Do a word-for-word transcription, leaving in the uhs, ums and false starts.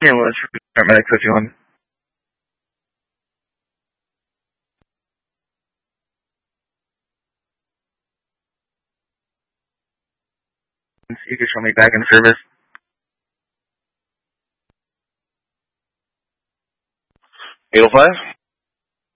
Ambulance for paramedics if you want. You can show me back in service. eight oh five?